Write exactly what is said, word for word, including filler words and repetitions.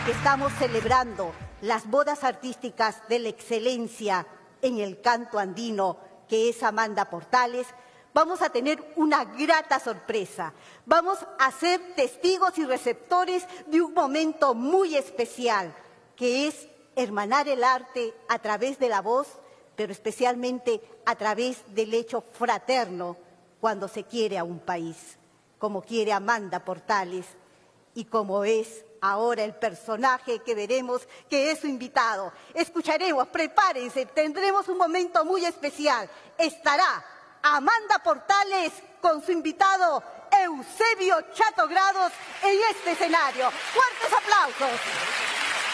que estamos celebrando las bodas artísticas de la excelencia en el canto andino, que es Amanda Portales, vamos a tener una grata sorpresa. Vamos a ser testigos y receptores de un momento muy especial, que es hermanar el arte a través de la voz, pero especialmente a través del hecho fraterno cuando se quiere a un país, como quiere Amanda Portales y como es ahora el personaje que veremos, que es su invitado. Escucharemos, prepárense, tendremos un momento muy especial. Estará Amanda Portales con su invitado Eusebio Chato Grados en este escenario. ¡Fuertes aplausos!